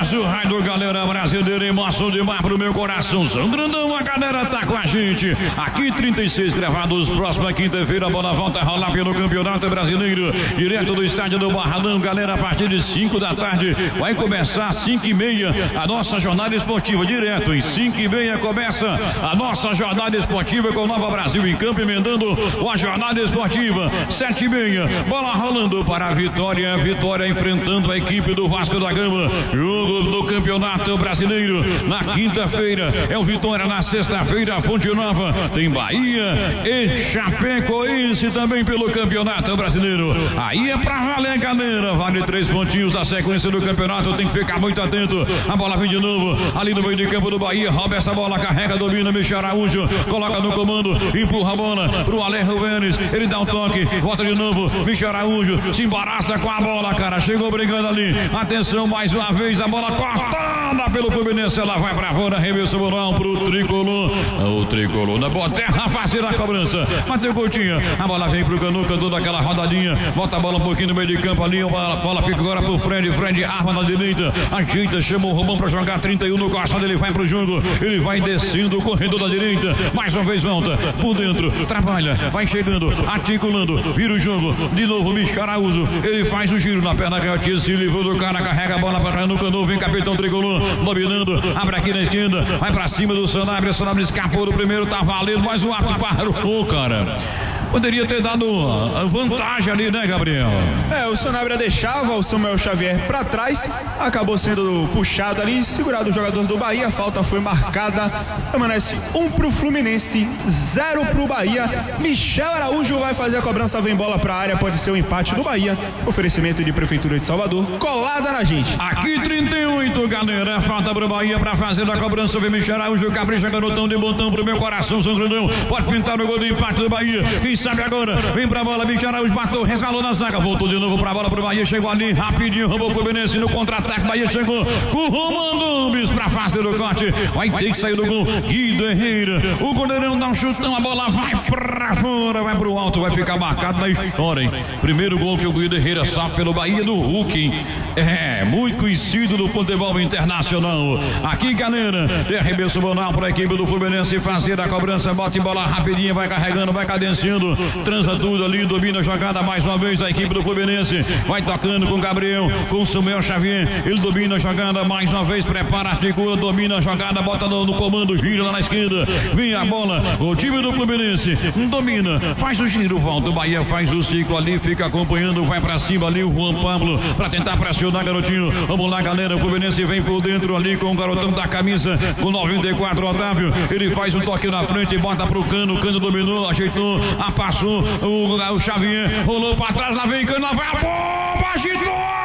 conhece o raio, galera brasileira, emoção demais pro meu coração. São Grandão, a galera tá com a gente. Aqui 36 gravados, próxima quinta-feira, a bola volta a rolar pelo Campeonato Brasileiro, direto do estádio do Barradão, galera, a partir de 5 da tarde, vai começar às 5h30 a nossa jornada esportiva, direto em 5h30 começa a nossa jornada esportiva com o Nova Brasil em campo, emendando a jornada esportiva, 7h30, bola rolando para a Vitória, Vitória enfrentando a equipe do Vasco da Gama, jogo do Campeonato Brasileiro, na quinta-feira é o Vitória, na sexta-feira a Fonte Nova, tem Bahia e Chapecoense também pelo Campeonato Brasileiro, aí é pra valer, galera, vale 3 pontinhos da sequência do campeonato, tem que ficar muito atento, a bola vem de novo, ali no meio de campo do Bahia, rouba essa bola, carrega, domina, Michel Araújo, coloca no comando, empurra a bola pro Alejo Vênis, ele dá um toque, volta de novo, Michel Araújo, se embaraça com a bola, cara, chegou brigando ali, atenção, mais uma vez, a bola cortada pelo Fluminense, ela vai pra fora, arremesso moral pro Tricolor, o Tricolor na boa terra, fácil a cobrança, Matheus Coutinho, a bola vem pro Canuca, toda aquela rodadinha, volta a bola um pouquinho no meio de campo ali, a bola fica agora pro Fred, Fred arma na direita, ajeita, chama o Romão pra jogar, 31 no calçado, ele vai pro jogo, ele vai descendo o corredor da direita, mais uma vez volta, por dentro, trabalha, vai chegando, articulando, vira o jogo, de novo Michel Araújo, ele faz o giro na perna canhotinha, se livrou do cara, carrega a bola pra cá no Canu, vem capitão Tricolor, dominando, abre aqui na esquerda, vai pra cima do Sanabria, o Sanabria escapou do primeiro, tá valendo, mas o ato parou, cara. Poderia ter dado vantagem ali, né, Gabriel? O Sanabria deixava o Samuel Xavier pra trás, acabou sendo puxado ali, segurado o jogador do Bahia, a falta foi marcada, permanece 1 pro Fluminense, 0 pro Bahia, Michel Araújo vai fazer a cobrança, vem bola pra área, pode ser o empate do Bahia, oferecimento de Prefeitura de Salvador, colada na gente. Aqui 38, galera, falta pro Bahia pra fazer a cobrança, vem Michel Araújo, capricha, garotão de botão pro meu coração, São Grandão, pode pintar no gol do empate do Bahia, quem sabe agora, vem pra bola, Michel Araújo, bateu, resvalou na zaga, voltou de novo pra bola pro Bahia, chegou ali, rapidinho, roubou o Fluminense no contra-ataque, Bahia chegou com o Roman Gomes pra fazer o corte, vai ter que sair do gol, Guido Herrera, o goleirão dá um chutão, a bola vai pra fora, vai pro alto, vai ficar marcado na história, hein? Primeiro gol que o Guido Herrera sabe pelo Bahia do Hulk, hein? Muito conhecido do futebol internacional, aqui, galera, de arremesso bonal pra equipe do Fluminense fazer a cobrança, bota em bola rapidinho, vai carregando, vai cadenciando, transa tudo ali, domina a jogada mais uma vez a equipe do Fluminense, vai tocando com o Gabriel, com o Samuel Xavier, ele domina a jogada mais uma vez, prepara, articula, domina a jogada, bota no comando, gira lá na esquerda, vem a bola, o time do Fluminense domina, faz o giro, volta, o Bahia faz o ciclo ali, fica acompanhando, vai pra cima ali o Juan Pablo, pra tentar pressionar, garotinho, vamos lá, galera, o Fluminense vem por dentro ali com o garotão da camisa, com 94, Otávio, ele faz um toque na frente, bota pro Cano, o Cano dominou, ajeitou, passou, o Xavier rolou pra trás, lá vem Cano, lá vai a bomba, agitou!